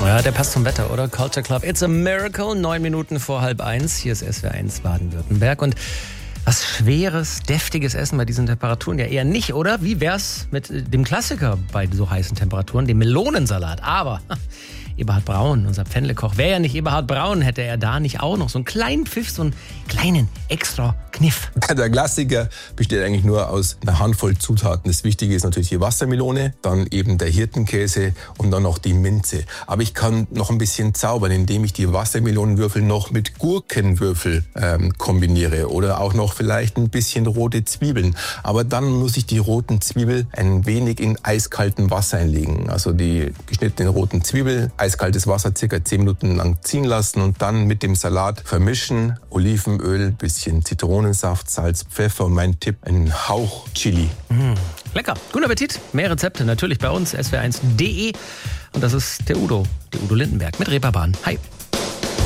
Ja, der passt zum Wetter, oder? Culture Club, it's a miracle. 9 Minuten vor 12:30. Hier ist SWR1 Baden-Württemberg. Und was schweres, deftiges Essen bei diesen Temperaturen? Ja, eher nicht, oder? Wie wär's mit dem Klassiker bei so heißen Temperaturen, dem Melonensalat? Aber Eberhard Braun, unser Pfännlekoch, wäre ja nicht Eberhard Braun, hätte er da nicht auch noch so einen kleinen Pfiff, so einen kleinen extra Kniff. Der Klassiker besteht eigentlich nur aus einer Handvoll Zutaten. Das Wichtige ist natürlich die Wassermelone, dann eben der Hirtenkäse und dann noch die Minze. Aber ich kann noch ein bisschen zaubern, indem ich die Wassermelonenwürfel noch mit Gurkenwürfel kombiniere oder auch noch vielleicht ein bisschen rote Zwiebeln. Aber dann muss ich die roten Zwiebeln ein wenig in eiskaltem Wasser einlegen. Also die geschnittenen roten Zwiebeln, eiskaltes Wasser circa 10 Minuten lang ziehen lassen und dann mit dem Salat vermischen. Olivenöl, bisschen Zitronensaft, Salz, Pfeffer und mein Tipp, einen Hauch Chili. Lecker, guten Appetit. Mehr Rezepte natürlich bei uns, swr1.de. Und das ist der Udo Lindenberg mit Reeperbahn. Hi.